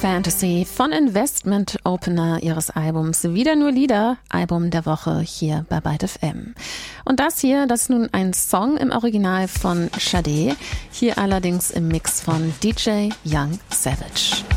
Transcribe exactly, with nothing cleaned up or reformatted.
Fantasy von Investment Opener ihres Albums Wieder nur Lieder, Album der Woche hier bei Byte F M. Und das hier, das ist nun ein Song im Original von Sade, hier allerdings im Mix von D J Young Savage.